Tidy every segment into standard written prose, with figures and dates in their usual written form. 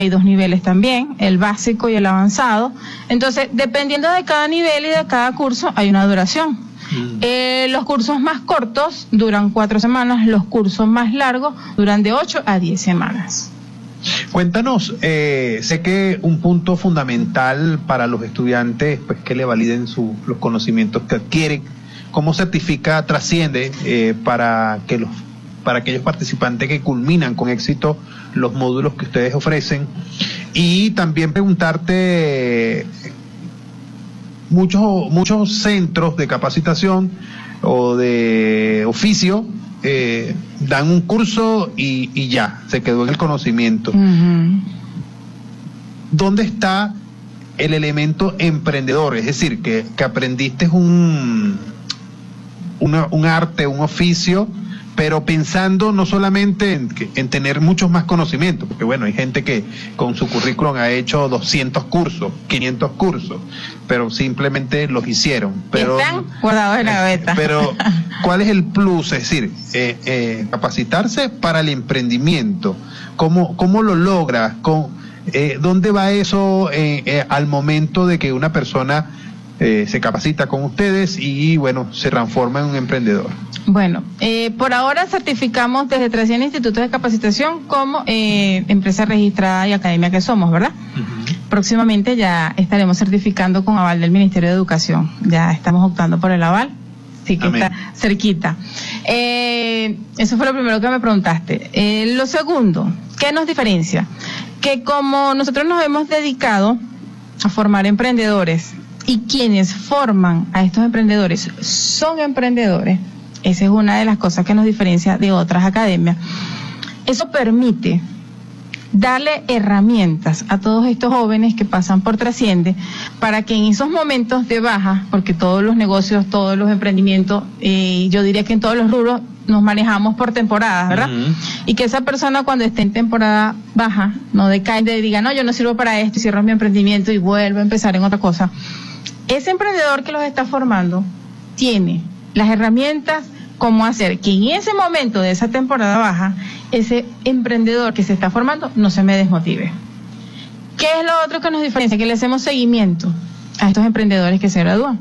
Hay 2 niveles también, el básico y el avanzado. Entonces, dependiendo de cada nivel y de cada curso, hay una duración. Los cursos más cortos duran 4 semanas, los cursos más largos duran de 8 a 10 semanas. Cuéntanos, sé que un punto fundamental para los estudiantes, pues que le validen los conocimientos que adquieren, ¿cómo certifica Trasciende para aquellos participantes que culminan con éxito los módulos que ustedes ofrecen? Y también preguntarte, muchos centros de capacitación o de oficio dan un curso y ya, se quedó en el conocimiento. ¿Dónde está el elemento emprendedor? Es decir, que aprendiste un arte, un oficio, pero pensando no solamente en tener muchos más conocimientos, porque bueno, hay gente que con su currículum ha hecho 200 cursos, 500 cursos, pero simplemente los hicieron. Pero están guardados en la gaveta. Pero, ¿cuál es el plus? Es decir, capacitarse para el emprendimiento. ¿Cómo lo logras? ¿Dónde va eso al momento de que una persona se capacita con ustedes y bueno, se transforma en un emprendedor? Bueno, por ahora certificamos desde Trasciende Institutos de Capacitación como empresa registrada y academia que somos, ¿verdad? Próximamente ya estaremos certificando con aval del Ministerio de Educación. Ya estamos optando por el aval, así que está cerquita. Eso fue lo primero que me preguntaste. Lo segundo, ¿qué nos diferencia? Que como nosotros nos hemos dedicado a formar emprendedores y quienes forman a estos emprendedores son emprendedores, esa es una de las cosas que nos diferencia de otras academias. Eso permite darle herramientas a todos estos jóvenes que pasan por Trasciende para que en esos momentos de baja, porque todos los negocios, todos los emprendimientos, yo diría que en todos los rubros nos manejamos por temporadas, ¿verdad? Y que esa persona cuando esté en temporada baja no decae y diga, no, yo no sirvo para esto y cierro mi emprendimiento y vuelvo a empezar en otra cosa. Ese emprendedor que los está formando tiene las herramientas cómo hacer que en ese momento de esa temporada baja, ese emprendedor que se está formando no se me desmotive. ¿Qué es lo otro que nos diferencia? Que le hacemos seguimiento a estos emprendedores que se gradúan.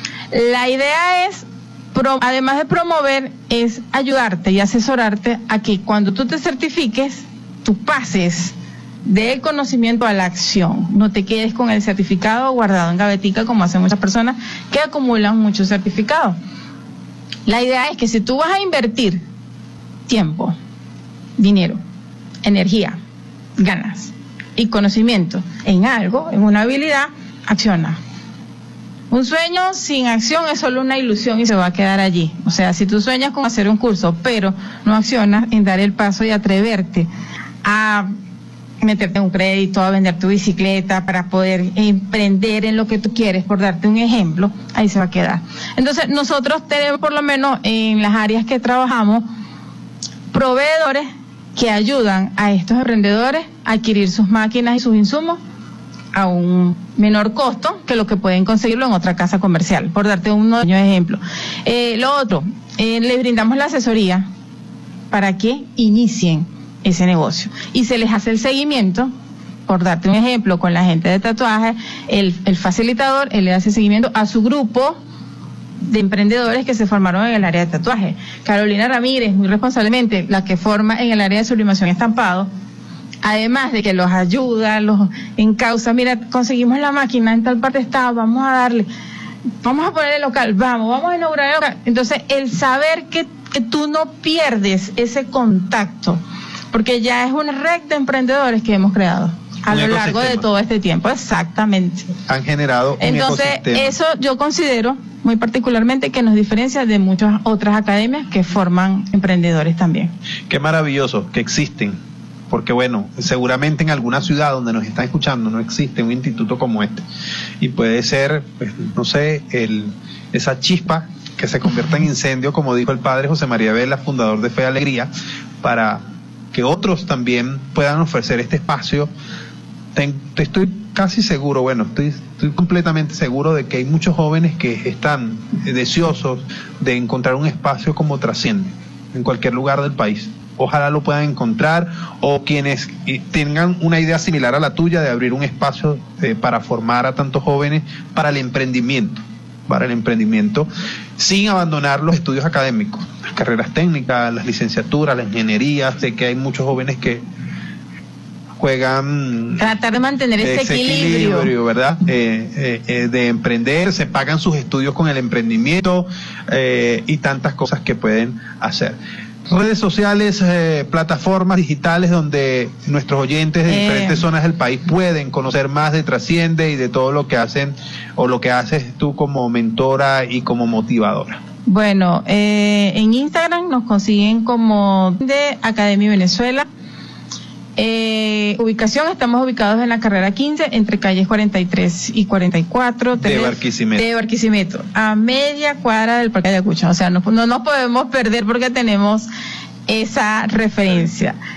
La idea es, además de promover, es ayudarte y asesorarte a que cuando tú te certifiques, tú pases del conocimiento a la acción. No te quedes con el certificado guardado en gavetica como hacen muchas personas que acumulan muchos certificados. La idea es que si tú vas a invertir tiempo, dinero, energía, ganas y conocimiento en algo, en una habilidad, acciona. Un sueño sin acción es solo una ilusión y se va a quedar allí. O sea, si tú sueñas con hacer un curso, pero no accionas en dar el paso y atreverte a meterte en un crédito, a vender tu bicicleta para poder emprender en lo que tú quieres, por darte un ejemplo, ahí se va a quedar. Entonces, nosotros tenemos, por lo menos en las áreas que trabajamos, proveedores que ayudan a estos emprendedores a adquirir sus máquinas y sus insumos a un menor costo que lo que pueden conseguirlo en otra casa comercial, por darte un ejemplo. Lo otro, les brindamos la asesoría para que inicien ese negocio y se les hace el seguimiento, por darte un ejemplo, con la gente de tatuaje, el facilitador, él le hace seguimiento a su grupo de emprendedores que se formaron en el área de tatuaje. Carolina Ramírez, muy responsablemente, la que forma en el área de sublimación y estampado, además de que los ayuda, los encausa, mira, conseguimos la máquina, en tal parte está, vamos a darle, vamos a poner el local, vamos a inaugurar el local. Entonces, el saber que tú no pierdes ese contacto, porque ya es una red de emprendedores que hemos creado a lo largo de todo este tiempo. Exactamente. Han generado un ecosistema. Eso yo considero muy particularmente que nos diferencia de muchas otras academias que forman emprendedores también. Qué maravilloso que existen, porque bueno, seguramente en alguna ciudad donde nos están escuchando no existe un instituto como este, y puede ser, pues, no sé, esa chispa que se convierta en incendio, como dijo el padre José María Vela, fundador de Fe y Alegría, para que otros también puedan ofrecer este espacio. Estoy casi seguro, estoy completamente seguro de que hay muchos jóvenes que están deseosos de encontrar un espacio como Trasciende en cualquier lugar del país. ojalá lo puedan encontrar, o quienes tengan una idea similar a la tuya de abrir un espacio para formar a tantos jóvenes para el emprendimiento, sin abandonar los estudios académicos, las carreras técnicas, las licenciaturas, la ingeniería. Sé que hay muchos jóvenes que juegan, tratar de mantener ese equilibrio, ¿verdad? De emprender, se pagan sus estudios con el emprendimiento, y tantas cosas que pueden hacer. Redes sociales, plataformas digitales donde nuestros oyentes de diferentes zonas del país pueden conocer más de Trasciende y de todo lo que hacen o lo que haces tú como mentora y como motivadora. Bueno, en Instagram nos consiguen como de Academia Venezuela. Ubicación, estamos ubicados en la carrera 15, entre calles 43 y 44 de Barquisimeto, a media cuadra del Parque de Ayacucho. O sea, no nos podemos perder porque tenemos esa referencia.